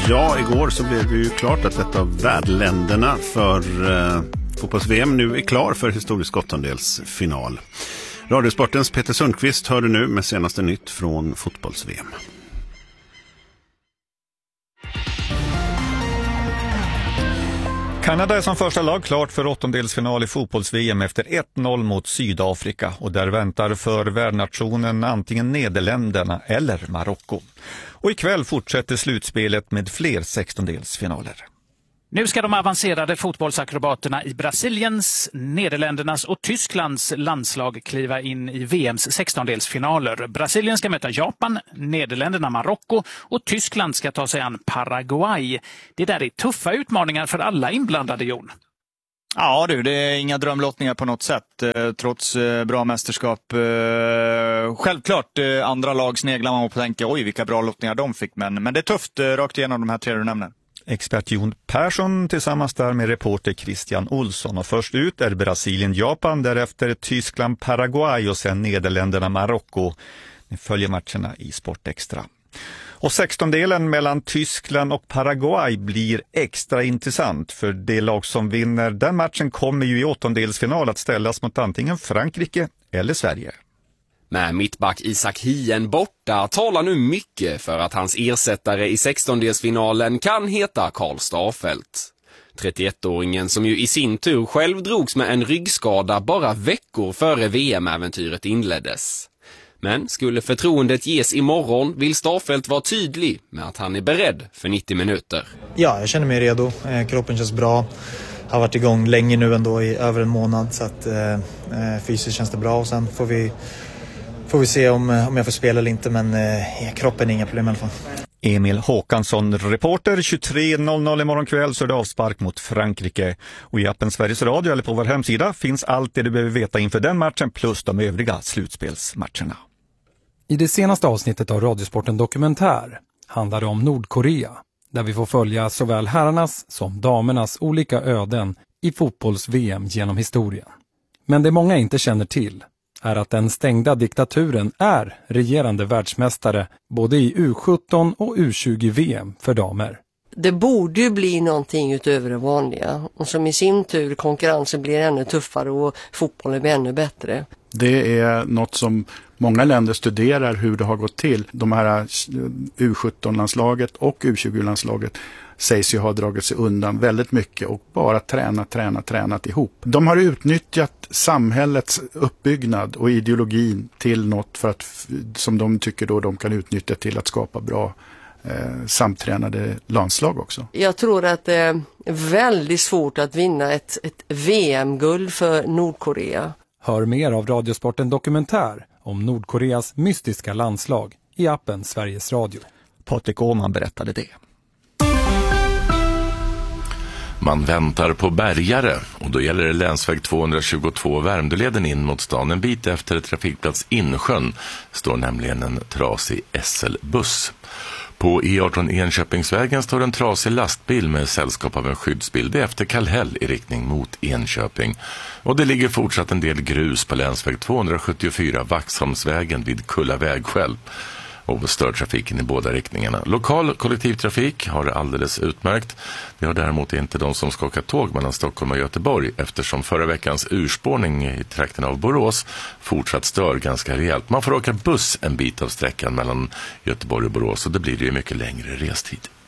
Ja, igår så blev det ju klart att ett av värdländerna för fotbolls-VM nu är klar för historisk åttondelsfinal. Radiosportens Peter Sundqvist hör du nu med senaste nytt från fotbolls-VM. Kanada är som första lag klart för åttondelsfinal i fotbolls-VM efter 1-0 mot Sydafrika, och där väntar för värdnationen antingen Nederländerna eller Marocko. Och ikväll fortsätter slutspelet med fler 16-delsfinaler. Nu ska de avancerade fotbollsakrobaterna i Brasiliens, Nederländernas och Tysklands landslag kliva in i VMs 16-delsfinaler. Brasilien ska möta Japan, Nederländerna Marocko och Tyskland ska ta sig an Paraguay. Det där är tuffa utmaningar för alla inblandade, Jon. Ja du, det är inga drömlottningar på något sätt, trots bra mästerskap. Självklart, andra lag sneglar man på att tänka, oj vilka bra lottningar de fick, men det är tufft rakt igenom de här tre du nämner. Expert Jon Persson tillsammans där med reporter Christian Olsson. Och först ut är Brasilien-Japan, därefter Tyskland-Paraguay och sen Nederländerna-Marocko. Ni följer matcherna i Sportextra. Och 16-delen mellan Tyskland och Paraguay blir extra intressant, för det lag som vinner den matchen kommer ju i åttondelsfinal att ställas mot antingen Frankrike eller Sverige. Med mittback Isak Hien borta talar nu mycket för att hans ersättare i 16-delsfinalen kan heta Karl Starfelt. 31-åringen som ju i sin tur själv drogs med en ryggskada bara veckor före VM-äventyret inleddes. Men skulle förtroendet ges imorgon vill Starfelt vara tydlig med att han är beredd för 90 minuter. Ja, jag känner mig redo. Kroppen känns bra. Har varit igång länge nu ändå, i över en månad, så att fysiskt känns det bra, och sen får vi se om jag får spela eller inte, men kroppen är inga problem i alla fall. Emil Håkansson, reporter. 23.00 imorgon kväll så är det avspark mot Frankrike. Och i appen Sveriges Radio eller på vår hemsida finns allt det du behöver veta inför den matchen plus de övriga slutspelsmatcherna. I det senaste avsnittet av Radiosporten Dokumentär handlar det om Nordkorea, där vi får följa såväl herrarnas som damernas olika öden i fotbolls-VM genom historien. Men det många inte känner till är att den stängda diktaturen är regerande världsmästare både i U17 och U20-VM för damer. Det borde ju bli någonting utöver det vanliga, och som i sin tur konkurrensen blir ännu tuffare och fotbollen blir ännu bättre. Det är något som många länder studerar, hur det har gått till. De här U17-landslaget och U20-landslaget sägs ju ha dragit sig undan väldigt mycket och bara tränat ihop. De har utnyttjat samhällets uppbyggnad och ideologin till något för att, som de tycker då de kan utnyttja till att skapa bra samtränade landslag också. Jag tror att det är väldigt svårt att vinna ett VM-guld för Nordkorea. Hör mer av Radiosporten Dokumentär om Nordkoreas mystiska landslag i appen Sveriges Radio. Patrik Åhman berättade det. Man väntar på bärgare, och då gäller det länsväg 222 Värmdöleden in mot stan. En bit efter trafikplats Insjön står nämligen en trasig SL-buss. På E18 Enköpingsvägen står en trasig lastbil med sällskap av en skyddsbil. Det är efter Kallhäll i riktning mot Enköping. Och det ligger fortsatt en del grus på länsväg 274 Vaxholmsvägen vid Kulla vägskäl. Och stör trafiken i båda riktningarna. Lokal kollektivtrafik har det alldeles utmärkt. Det har däremot inte de som ska åka tåg mellan Stockholm och Göteborg, eftersom förra veckans urspårning i trakten av Borås fortsatt stör ganska rejält. Man får åka buss en bit av sträckan mellan Göteborg och Borås, och det blir ju mycket längre restid.